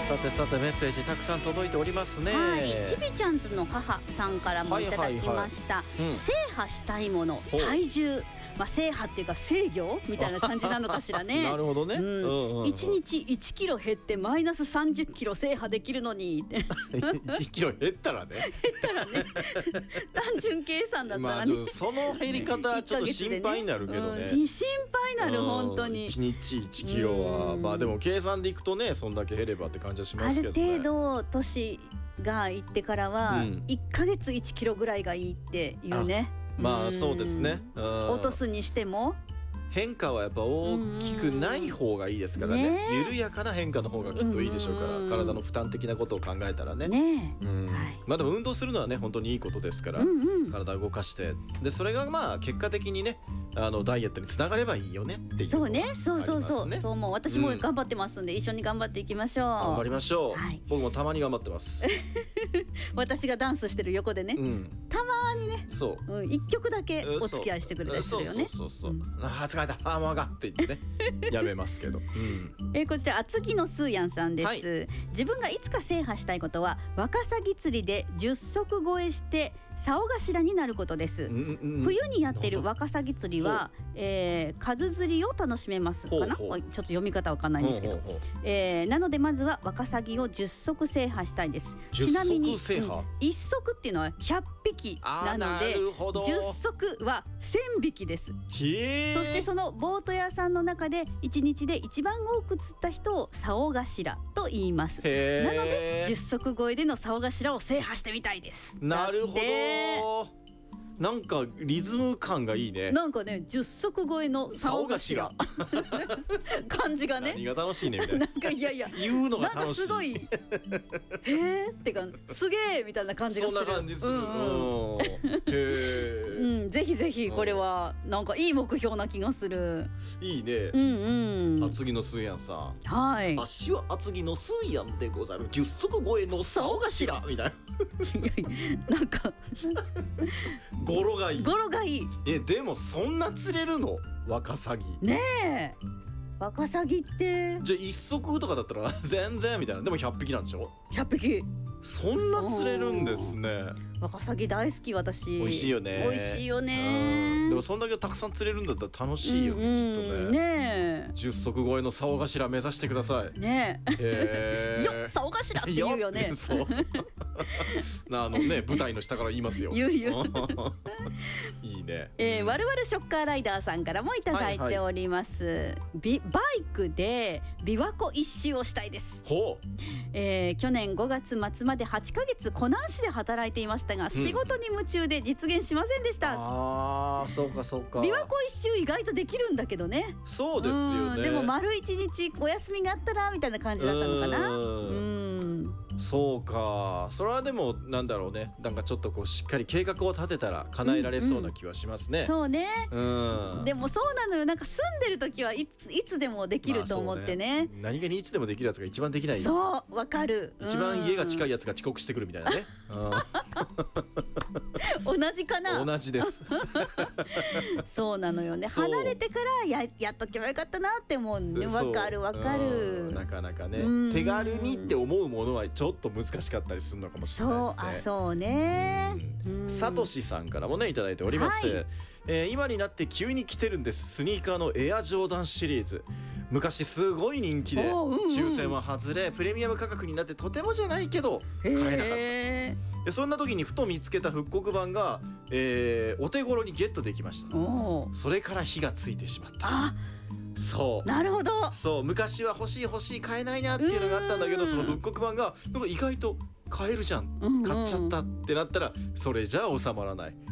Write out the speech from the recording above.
さてさてメッセージたくさん届いておりますね。 はい、ちびちゃんズの母さんからもいただきました、制覇したいもの、体重、制覇っていうか制御みたいな感じなのかしらねなるほどね、 1日1キロ減ってマイナス30キロ制覇できるのに 1キロ減ったらね単純計算だったらね、 その減り方はちょっと心配になるけどね、 心配になる、本当に 1日1キロはでも計算でいくとね、そんだけ減ればって感じはしますけどね。 ある程度年がいってからは1ヶ月1キロぐらいがいいっていうね。 そうですね、 落とすにしても変化はやっぱ大きくない方がいいですからね。緩やかな変化の方がきっといいでしょうから、体の負担的なことを考えたらね。でも運動するのはね本当にいいことですから、体を動かしてでそれが結果的にねダイエットにつながればいいよねっていうのがありますね。 そうもう私も頑張ってますんで、一緒に頑張っていきましょう。 頑張りましょう、僕もたまに頑張ってます私がダンスしてる横でね、たまにね、一曲だけお付き合いしてくれたりするよね。 疲れた、もうあかんって言ってねやめますけど、 こちら厚木のスーヤンさんです、自分がいつか制覇したいことはワカサギ釣りで10足超えして竿頭になることです。冬にやってるワカサギ釣りは、数釣りを楽しめますかな。ちょっと読み方わかんないんですけど、なのでまずはワカサギを10足制覇したいです。ちなみに1足っていうのは100匹なので10足は1000匹です。そしてそのボート屋さんの中で1日で一番多く釣った人を竿頭と言います。なので10足超えでの竿頭を制覇してみたいです。 なるほど、なんかリズム感がいいね。 なんかね、10足超えの竿頭感じがね、 何が楽しいねみたいな、 なんかいや言うのが楽しい、 なんかすごいってかすげえみたいな感じがする。 そんな感じする。 ぜひぜひこれはなんかいい目標な気がする。いいね。 厚木のスーヤンさん、 足は厚木のスーヤンでござる10足超えの竿頭みたいななんか語呂がいい。 でもそんな釣れるのワカサギねえ。ワカサギってじゃあ1足とかだったら全然みたいな。でも100匹なんでしょ。 100匹、 そんな釣れるんですね。 ワカサギ大好き私。 美味しいよね。でもそんだけたくさん釣れるんだったら楽しいよね、きっとね。10足超えの竿頭目指してくださいね。 よっ竿頭って言うよね。 そう舞台の下から言いますよ。 言ういいね。 わるわるショッカーライダーさんからもいただいております。バイクで琵琶湖一周をしたいです。去年5月末まで8ヶ月湖南市で働いていましたが、仕事に夢中で実現しませんでした。 そうかそうか。 琵琶湖一周意外とできるんだけどね。 そうですよね。 でも丸1日お休みがあったらみたいな感じだったのかな。 そうか。それはでもなんだろうね、なんかちょっとしっかり計画を立てたら叶えられそうな気はしますね。 そうね。でもそうなのよ、なんか住んでる時はいつでもできると思ってね。 何気にいつでもできるやつが一番できない。 そうわかる。 一番家が近いやつが遅刻してくるみたいなね。 同じかな。 同じですそうなのよね。離れてからやっとけばよかったなって思うね。わかる。なかなかね、手軽にって思うものはちょっと難しかったりするのかもしれないですね。 そうね。 さとしさんからもねいただいております。今になって急に来てるんです。スニーカーのエアジョーダンシリーズ、昔すごい人気で抽選は外れプレミアム価格になってとてもじゃないけど買えなかった。でそんな時にふと見つけた復刻版が、お手頃にゲットできました。それから火がついてしまった。そうなるほど。 そう昔は欲しい買えないなっていうのがあったんだけど、その復刻版がなんか意外と買えるじゃん、買っちゃったってなったらそれじゃ収まらない。